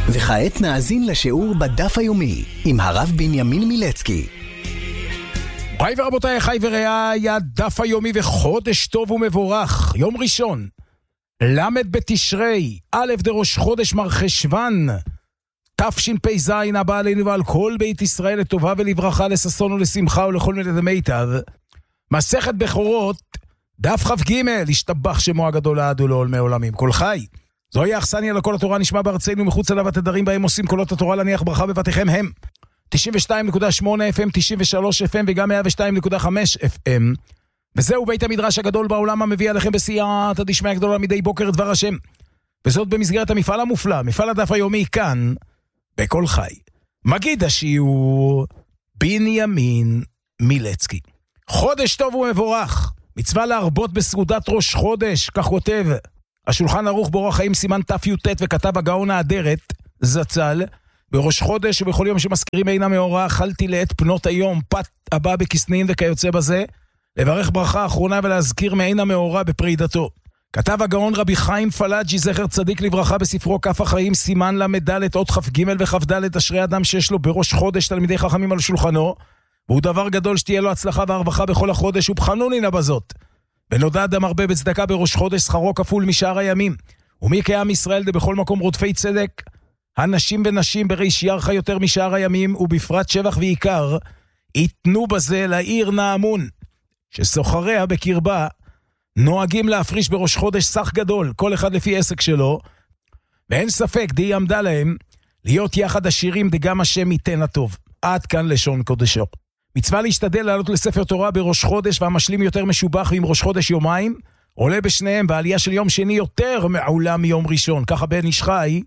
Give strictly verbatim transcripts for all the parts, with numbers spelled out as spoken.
וכעת נאזין לשיעור בדף היומי עם הרב בנימין מילצקי. ביי ורבותיי, חי ורעי, הדף היומי וחודש טוב ומבורך. יום ראשון, למד בתשרי, א' דראש חודש מרחשוון, תשפ"ז, הבא עלינו ועל כל בית ישראל לטובה ולברכה, לששון ולשמחה ולכל מיני מיטב. מסכת בכורות, דף כ"ג, השתבח שמו הגדול לעד ולעולמי עולמים. כל חי. זוהי האכסניה לכל התורה נשמע בארצנו מחוץ אליו התדרים בהם עושים קולות התורה להניח ברכה בבתיכם הם תשעים ושתיים נקודה שמונה אף אם, תשעים ושלוש אף אם וגם מאה ושתיים נקודה חמש אף אם. וזהו בית המדרש הגדול בעולם המביא עליכם בסייעתא דשמיא הגדולה מדי בוקר דבר השם. וזאת במסגרת המפעל המופלא, מפעל הדף היומי כאן בכל חי. מגיד השיעור בנימין מילצקי. חודש טוב ומבורך, מצווה להרבות בסעודת ראש חודש, כך כותב השולחן ערוך באורח חיים סימן ת"י"ט, וכתב הגאון האדרת זצ"ל, בראש חודש ובכל יום שמזכירים עין המאורע אכלתי לעת פנות היום פת הבא בכסנין וכיוצא בזה, לברך ברכה אחרונה ולהזכיר מעין המאורע בפרידתו. כתב הגאון רבי חיים פלאג'י זכר צדיק לברכה בספרו כף החיים סימן למדלת אות כ"ג וכ"ד, אשרי אדם שיש לו בראש חודש תלמידי חכמים על שולחנו, והוא דבר גדול שתהיה לו הצלחה והרווחה בכל החודש, ובחנוני נא בזאת. ונודע אדם הרבה בצדקה בראש חודש שכרו כפול משאר הימים, ומי כעם ישראל דה בכל מקום רודפי צדק, הנשים ונשים בריש ירחה יותר משאר הימים, ובפרט שבח ועיקר יתנו בזה לעיר נעמון, שסוחריה בקרבה נוהגים להפריש בראש חודש סך גדול, כל אחד לפי עסק שלו, ואין ספק די עמדה להם להיות יחד עשירים דגם השם ייתן הטוב. עד כאן לשון קודשו. מצווה להשתדל לעלות לספר תורה בראש חודש, והמשלים יותר משובח, ועם ראש חודש יומיים עולה בשניהם בעלייה של יום שני יותר מעולה מיום ראשון, ככה בן איש חי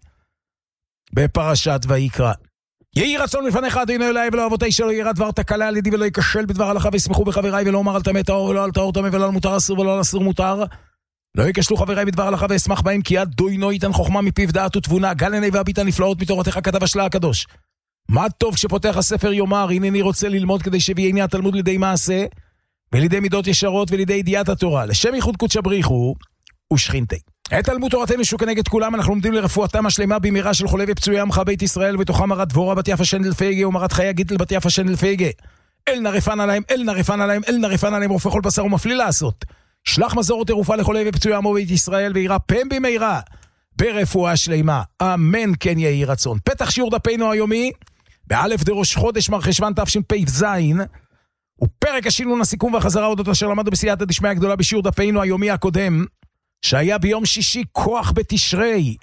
בפרשת ויקרא. יהי רצון לפניך אדוני אלוהי ולא אבותי שלא ירא דבר תקלה על ידי ולא ייכשל בדבר הלכה, וישמחו בחבריי ולא אומר על טמא טהור ולא על טהור טמא ולא על מותר אסור ולא על אסור מותר. לא ייכשלו חבריי בדבר הלכה ואשמח בהם, כי יד דוינו ייתן חוכמה מפיו דעת ותבונה, גל עיני והביט הנפלאות מתורתך כתב השלה הקדוש. מה טוב שפותח הספר יאמר הנני רוצה ללמוד, כדי שביעני התלמוד לידי מעשה ולידי מידות ישרות ולידי ידיעת התורה, לשם ייחוד קודש בריחו ושכינתי. את תלמוד תורתנו שהוא כנגד כולם אנחנו לומדים לרפואתם השלמה במהרה של חולי ופצועי עמך בית ישראל, ובתוכם מרת דבורה בת יפה שנדל פייגה ומרת חיה גיטל בת יפה שנדל פייגה. אל נרפן עליהם, אל נרפן עליהם, אל נרפן עליהם, רופא כל בשר ומפליא לעשות. שלח מזור ותרופה לחולי ופצועי עמו בית ישראל, וירא פם במהרה ברפואה שלמה. אמן כן יהי רצון. פתח שיעור דפנו היומי באלף דראש חודש מרחשוון תשפ"ז, ופרק השינון הסיכום והחזרה אודות אשר למדנו בסייעתא דשמיא הגדולה בשיעור דפנו היומי הקודם, שהיה ביום שישי כוח בתשרי,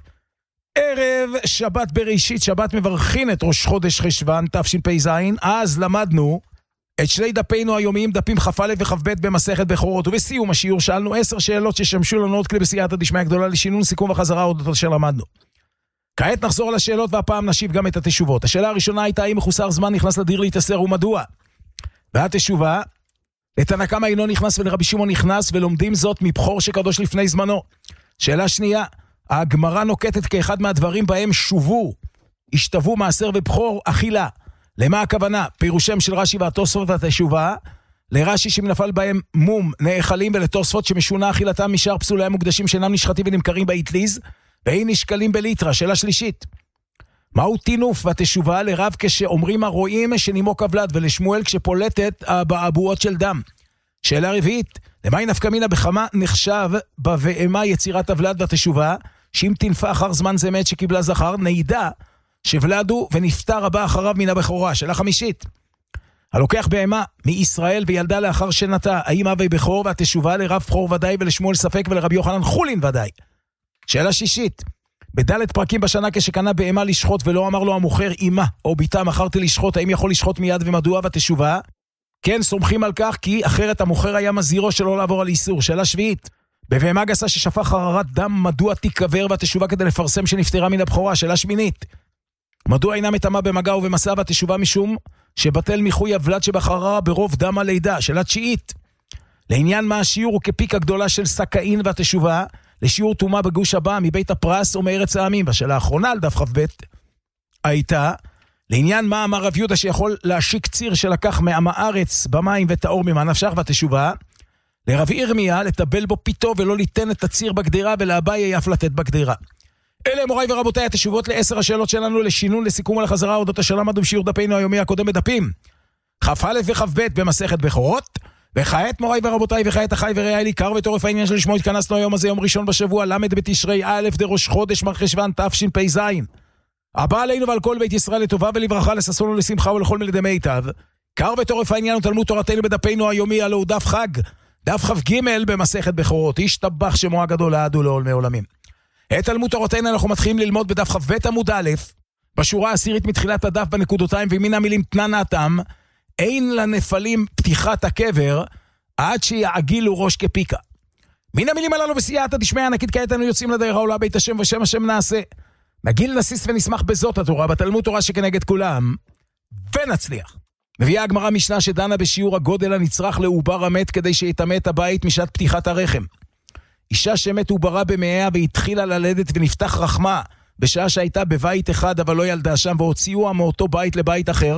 ערב שבת בראשית, שבת מברכין את ראש חודש חשוון תשפ"ז. אז למדנו את שני דפינו היומיים, דפים כ"א וכ"ב במסכת בכורות, ובסיום השיעור שאלנו עשר שאלות ששמשו לנו עוד כלי בסייעתא דשמיא הגדולה לשינון סיכום וחזרה אודות אשר למדנו. כעת נחזור על השאלות, והפעם נשיב גם את התשובות. השאלה הראשונה הייתה האם מחוסר זמן נכנס לדיר להתאסר ומדוע? והתשובה, לתנא קמא אינו נכנס ולרבי שמעון נכנס, ולומדים זאת מבחור שקדוש לפני זמנו. שאלה שנייה, הגמרא נוקטת כאחד מהדברים בהם שובו, השתבו מעשר ובחור אכילה. למה הכוונה? פירושם של רש"י והתוספות והתשובה, לרש"י שמנפל בהם מום נאכלים, ולתוספות שמשונה אכילתם משאר פסולי המוקדשים שאינם נשחטים ונמכרים באטליז, ואין נשקלים בליטרה. שאלה שלישית, מהו טינוף? והתשובה לרב כשאומרים הרועים שנימוק הבלד, ולשמואל כשפולטת הבעבועות של דם. שאלה רביעית, למאי נפקא מינה בכמה נחשב בבהמה יצירת הבלד? והתשובה שאם תנפה אחר זמן זה מת שקיבלה זכר, נעידה שבלדו ונפטר הבא אחריו מן הבכורה. שאלה חמישית, הלוקח בהמה מישראל וילדה לאחר שנתה, האם אבי בכור? והתשובה לרב בכור ודאי ולשמואל ספק ולרבי יוחנן חולין ודאי. שאלה שישית, בדלת פרקים בשנה כשקנה בהמה לשחוט ולא אמר לו המוכר אמא או ביתה מכרתי לשחוט, האם יכול לשחוט מיד ומדוע? והתשובה, כן, סומכים על כך, כי אחרת המוכר היה מזהירו שלא לעבור על איסור. שאלה שביעית, בבהמה גסה ששפך חררת דם מדוע תיקבר? והתשובה כדי לפרסם שנפטרה מן הבכורה. שאלה שמינית, מדוע אינה מטמאה במגע ובמסע? והתשובה משום שבטל מיחוי הבלד שבחררה ברוב דם הלידה. שאלה תשיעית, לעניין מה השיעור הוא כפיק הגדולה של סקאין? והתשובה לשיעור תומה בגוש הבא מבית הפרס או מארץ העמים. והשאלה האחרונה על דף כ"ב הייתה לעניין מה אמר רב יהודה שיכול להשיק ציר שלקח מעם הארץ במים וטהור ממה נפשך? והתשובה לרב ירמיה לטבל בו פיתו ולא ליתן את הציר בגדירה, ולאביי אף לתת בגדירה. אלה מוריי ורבותיי, התשובות לעשר השאלות שלנו לשינון, לסיכום על החזרה אודות אשר למדנו בשיעור דפינו היומי הקודם בדפים כ"א וכ"ב במסכת בכורות. וכעת מוריי ורבותיי, וכעת אחי ורעי לי, קר וטורף העניין של לשמו התכנסנו היום הזה, יום ראשון בשבוע, למד בתשרי א' דראש חודש מרחשוון תשפ"ז. הבא עלינו ועל כל בית ישראל לטובה ולברכה, לששון ולשמחה ולכל מלדי מיטב. קר וטורף העניין הוא תלמוד תורתנו בדפינו היומי, הלוא דף חג, דף כ"ג במסכת בכורות. ישתבח שמו הגדול לעד ולעולמי עולמים. את תלמוד תורתנו אנחנו מתחילים ללמוד בדף כ"ב עמוד א', בשורה העשירית מתחילת הדף בנקודותיים, ומן המילים תננתם, אין לנפלים פתיחת הקבר עד שיעגילו ראש כפיקה. מן המילים הללו בסייעתא דשמיא ענקית, כעת אנו יוצאים לדרך העולה בית השם ושם השם נעשה. נגיל נסיס ונשמח בזאת התורה, בתלמוד תורה שכנגד כולם, ונצליח. מביאה הגמרא משנה שדנה בשיעור הגודל הנצרך לעובר המת כדי שיטמא את הבית משעת פתיחת הרחם. אישה שמת עוברה במאיה והתחילה ללדת ונפתח רחמה בשעה שהייתה בבית אחד אבל לא ילדה שם, והוציאוה מאותו בית לבית אחר,